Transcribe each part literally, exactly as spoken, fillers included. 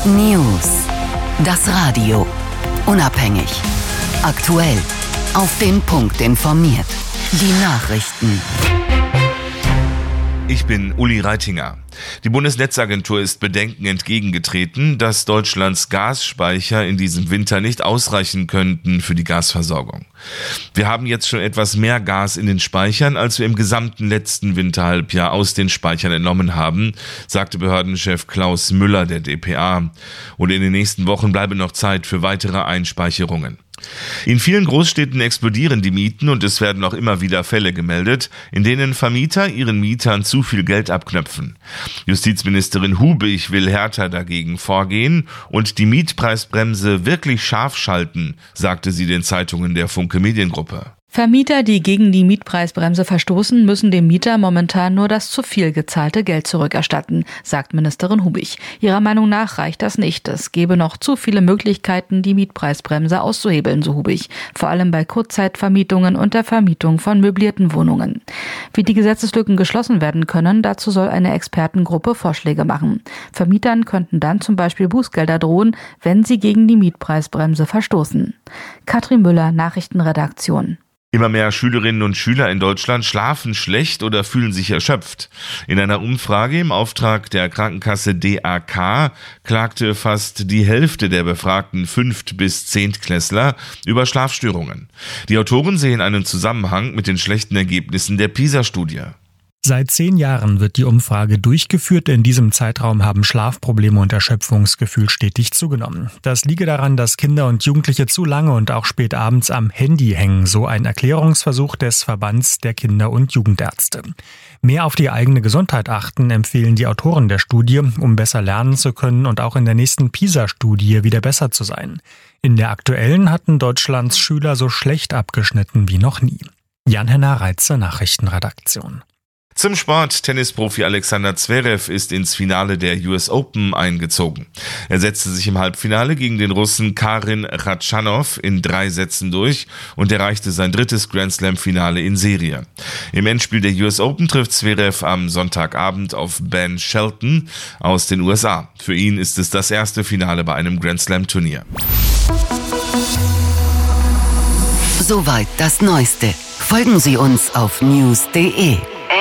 News. Das Radio. Unabhängig. Aktuell. Auf den Punkt informiert. Die Nachrichten. Ich bin Uli Reitinger. Die Bundesnetzagentur ist Bedenken entgegengetreten, dass Deutschlands Gasspeicher in diesem Winter nicht ausreichen könnten für die Gasversorgung. Wir haben jetzt schon etwas mehr Gas in den Speichern, als wir im gesamten letzten Winterhalbjahr aus den Speichern entnommen haben, sagte Behördenchef Klaus Müller der d p a. Und in den nächsten Wochen bleibe noch Zeit für weitere Einspeicherungen. In vielen Großstädten explodieren die Mieten und es werden auch immer wieder Fälle gemeldet, in denen Vermieter ihren Mietern zu viel Geld abknöpfen. Justizministerin Hubig will härter dagegen vorgehen und die Mietpreisbremse wirklich scharf schalten, sagte sie den Zeitungen der Funke Mediengruppe. Vermieter, die gegen die Mietpreisbremse verstoßen, müssen dem Mieter momentan nur das zu viel gezahlte Geld zurückerstatten, sagt Ministerin Hubig. Ihrer Meinung nach reicht das nicht. Es gebe noch zu viele Möglichkeiten, die Mietpreisbremse auszuhebeln, so Hubig. Vor allem bei Kurzzeitvermietungen und der Vermietung von möblierten Wohnungen. Wie die Gesetzeslücken geschlossen werden können, dazu soll eine Expertengruppe Vorschläge machen. Vermietern könnten dann zum Beispiel Bußgelder drohen, wenn sie gegen die Mietpreisbremse verstoßen. Katrin Müller, Nachrichtenredaktion. Immer mehr Schülerinnen und Schüler in Deutschland schlafen schlecht oder fühlen sich erschöpft. In einer Umfrage im Auftrag der Krankenkasse D A K klagte fast die Hälfte der befragten Fünft- bis Zehntklässler über Schlafstörungen. Die Autoren sehen einen Zusammenhang mit den schlechten Ergebnissen der PISA-Studie. Seit zehn Jahren wird die Umfrage durchgeführt. In diesem Zeitraum haben Schlafprobleme und Erschöpfungsgefühl stetig zugenommen. Das liege daran, dass Kinder und Jugendliche zu lange und auch spät abends am Handy hängen, so ein Erklärungsversuch des Verbands der Kinder- und Jugendärzte. Mehr auf die eigene Gesundheit achten, empfehlen die Autoren der Studie, um besser lernen zu können und auch in der nächsten PISA-Studie wieder besser zu sein. In der aktuellen hatten Deutschlands Schüler so schlecht abgeschnitten wie noch nie. Jan-Henner Reitze, Nachrichtenredaktion. Zum Sport. Tennisprofi Alexander Zverev ist ins Finale der U S Open eingezogen. Er setzte sich im Halbfinale gegen den Russen Karin Khachanov in drei Sätzen durch und erreichte sein drittes Grand-Slam-Finale in Serie. Im Endspiel der U S Open trifft Zverev am Sonntagabend auf Ben Shelton aus den U S A. Für ihn ist es das erste Finale bei einem Grand-Slam-Turnier. Soweit das Neueste. Folgen Sie uns auf news punkt de.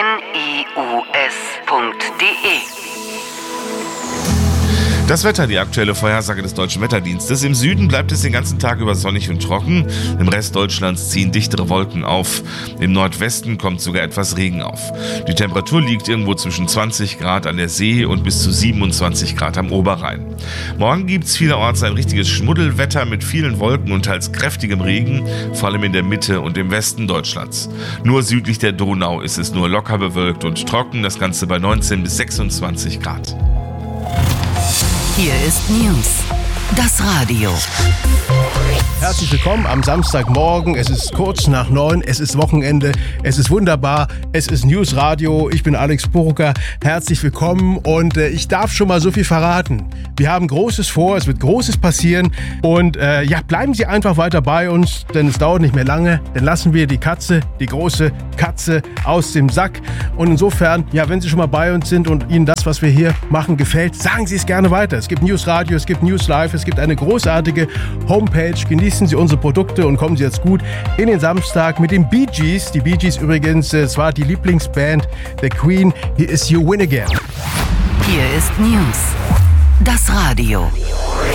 Das Wetter, die aktuelle Vorhersage des Deutschen Wetterdienstes. Im Süden bleibt es den ganzen Tag über sonnig und trocken. Im Rest Deutschlands ziehen dichtere Wolken auf. Im Nordwesten kommt sogar etwas Regen auf. Die Temperatur liegt irgendwo zwischen zwanzig Grad an der See und bis zu siebenundzwanzig Grad am Oberrhein. Morgen gibt es vielerorts ein richtiges Schmuddelwetter mit vielen Wolken und teils kräftigem Regen, vor allem in der Mitte und im Westen Deutschlands. Nur südlich der Donau ist es nur locker bewölkt und trocken, das Ganze bei neunzehn bis sechsundzwanzig Grad. Hier ist News. Das Radio. Herzlich willkommen am Samstagmorgen. Es ist kurz nach neun. Es ist Wochenende. Es ist wunderbar. Es ist News Radio. Ich bin Alex Burucker. Herzlich willkommen und äh, ich darf schon mal so viel verraten. Wir haben Großes vor. Es wird Großes passieren und äh, ja, bleiben Sie einfach weiter bei uns, denn es dauert nicht mehr lange. Dann lassen wir die Katze, die große Katze aus dem Sack. Und insofern, ja, wenn Sie schon mal bei uns sind und Ihnen das, was wir hier machen, gefällt, sagen Sie es gerne weiter. Es gibt News Radio, es gibt News Live, es gibt eine großartige Homepage. Genießen Sie unsere Produkte und kommen Sie jetzt gut in den Samstag mit den Bee Gees. Die Bee Gees übrigens, es war die Lieblingsband der Queen. Hier ist You Win Again. Hier ist News. Das Radio.